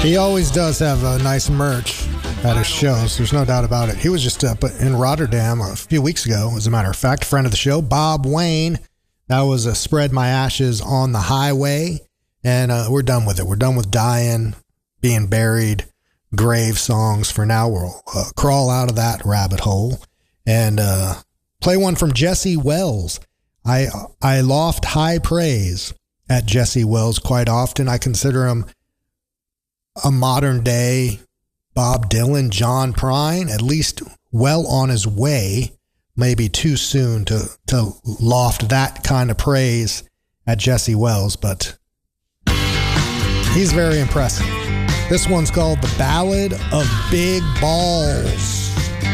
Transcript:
He always does have a nice merch at his shows. There's no doubt about it. He was just up in Rotterdam a few weeks ago, as a matter of fact. Friend of the show, Bob Wayne. That was a Spread My Ashes on the Highway. And we're done with it. We're done with dying, being buried, grave songs. For now, we'll crawl out of that rabbit hole and play one from Jesse Wells. I loft high praise at Jesse Wells quite often. I consider him a modern day Bob Dylan, John Prine, at least well on his way. Maybe too soon to loft that kind of praise at Jesse Wells, but he's very impressive. This one's called The Ballad of Big Balls.